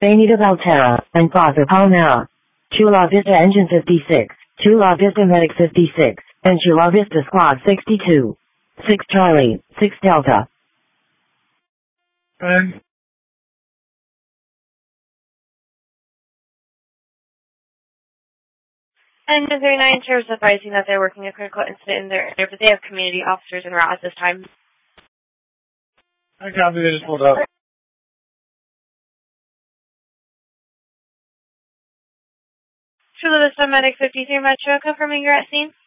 Benita Valterra, and Father Palmera. Chula Vista Engine 56, Chula Vista Medic 56, and Chula Vista Squad 62. 6 Charlie, 6 Delta. And 39 shares advising that they're working a critical incident in their area, but they have community officers en route at this time. I copy, they just pulled up. Chula Vista Medic 53 Metro, confirming you're at scene.